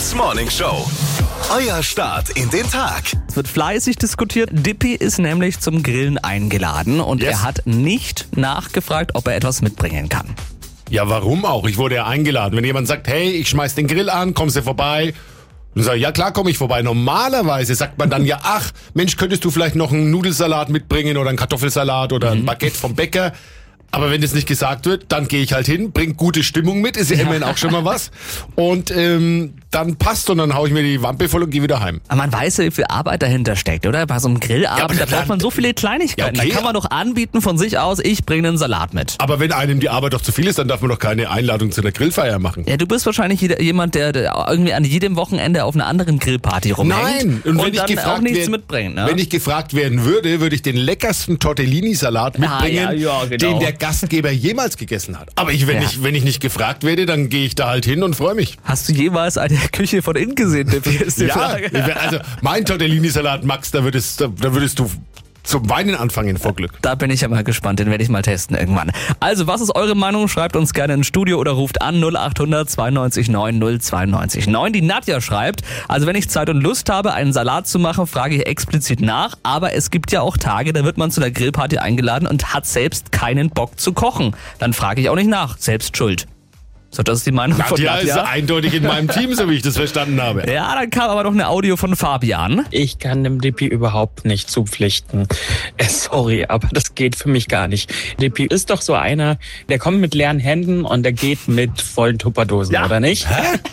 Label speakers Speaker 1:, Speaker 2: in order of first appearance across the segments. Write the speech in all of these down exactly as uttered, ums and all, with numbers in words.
Speaker 1: eins Morning Show. Euer Start in den Tag.
Speaker 2: Es wird fleißig diskutiert. Dippy ist nämlich zum Grillen eingeladen und
Speaker 3: Yes.
Speaker 2: er hat nicht nachgefragt, ob er etwas mitbringen kann.
Speaker 3: Ja, warum auch? Ich wurde ja eingeladen. Wenn jemand sagt, hey, ich schmeiß den Grill an, kommst du vorbei? Dann sage ich, ja klar, komme ich vorbei. Normalerweise sagt man dann ja, ach, Mensch, könntest du vielleicht noch einen Nudelsalat mitbringen oder einen Kartoffelsalat oder ein Baguette vom Bäcker? Aber wenn das nicht gesagt wird, dann gehe ich halt hin, bring gute Stimmung mit, ist ja immerhin auch schon mal was. Und ähm, dann passt und dann hau ich mir die Wampe voll und gehe wieder heim.
Speaker 2: Aber man weiß ja, wie viel Arbeit dahinter steckt, oder? Bei so einem Grillabend,
Speaker 3: Ja, aber
Speaker 2: da
Speaker 3: dann-
Speaker 2: braucht man so viele Kleinigkeiten.
Speaker 3: Ja, okay.
Speaker 2: Da kann man doch anbieten von sich aus, ich bringe einen Salat mit.
Speaker 3: Aber wenn einem die Arbeit doch zu viel ist, dann darf man doch keine Einladung zu einer Grillfeier machen.
Speaker 2: Ja, du bist wahrscheinlich jeder- jemand, der, der irgendwie an jedem Wochenende auf einer anderen Grillparty rumhängt.
Speaker 3: Nein, und, wenn ich
Speaker 2: dann
Speaker 3: gefragt
Speaker 2: auch nichts
Speaker 3: werd-
Speaker 2: mitbringt. Ne?
Speaker 3: Wenn ich gefragt werden würde, würde ich den leckersten Tortellini-Salat mitbringen,
Speaker 2: ja, ja, genau.
Speaker 3: den der Gastgeber jemals gegessen hat. Aber ich, wenn,
Speaker 2: Ja.
Speaker 3: ich, wenn ich nicht gefragt werde, dann gehe ich da halt hin und freue mich.
Speaker 2: Hast du jemals eine Küche von innen gesehen, Dippy, ist die
Speaker 3: Ja,
Speaker 2: Frage.
Speaker 3: also mein Tortellini-Salat, Max, da würdest, da, da würdest du zum Weinen anfangen vor Glück.
Speaker 2: Da bin ich ja mal gespannt, den werde ich mal testen irgendwann. Also, was ist eure Meinung? Schreibt uns gerne ins Studio oder ruft an null acht hundert zweiundneunzig neun null zweiundneunzig neun. Die Nadja schreibt, also wenn ich Zeit und Lust habe, einen Salat zu machen, frage ich explizit nach, aber es gibt ja auch Tage, da wird man zu der Grillparty eingeladen und hat selbst keinen Bock zu kochen. Dann frage ich auch nicht nach, selbst schuld. So, das ist die Meinung von
Speaker 3: Nadja ist
Speaker 2: Nadja.
Speaker 3: eindeutig in meinem Team, so wie ich das verstanden habe.
Speaker 2: Ja, dann kam aber noch eine Audio von Fabian.
Speaker 4: Ich kann dem Dippy überhaupt nicht zupflichten. Äh, sorry, aber das geht für mich gar nicht. Dippy ist doch so einer, der kommt mit leeren Händen und der geht mit vollen Tupperdosen,
Speaker 3: Ja.
Speaker 4: oder nicht?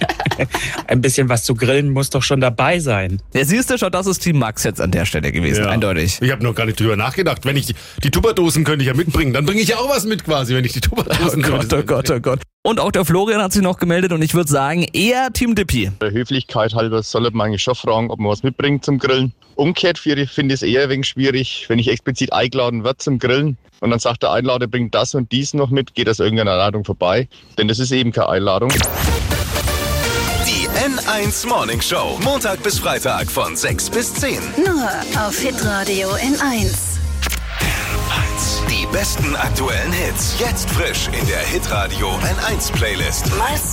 Speaker 4: Ein bisschen was zu grillen muss doch schon dabei sein.
Speaker 2: Ja, siehst du schon, das ist Team Max jetzt an der Stelle gewesen,
Speaker 3: Ja.
Speaker 2: eindeutig.
Speaker 3: Ich habe noch gar nicht drüber nachgedacht. Wenn ich die, die Tupperdosen könnte ich ja mitbringen, dann bringe ich ja auch was mit quasi, wenn ich die
Speaker 2: Oh
Speaker 3: Tupperdosen
Speaker 2: Gott,
Speaker 3: könnte.
Speaker 2: oh Gott, oh Gott. Und auch der Florian hat sich noch gemeldet und ich würde sagen, eher Team Dippy.
Speaker 5: Der Höflichkeit halber soll man eigentlich schon fragen, ob man was mitbringt zum Grillen. Umgekehrt für ich finde ich es eher ein wenig schwierig, wenn ich explizit eingeladen werde zum Grillen und dann sagt der Einlader, bringt das und dies noch mit, geht das irgendeiner Einladung vorbei, denn das ist eben keine Einladung.
Speaker 1: Die N eins Morning Show. Montag bis Freitag von sechs bis zehn.
Speaker 6: Nur auf Hitradio N eins.
Speaker 1: Die besten aktuellen Hits. Jetzt frisch in der Hitradio N eins Playlist.
Speaker 6: Mal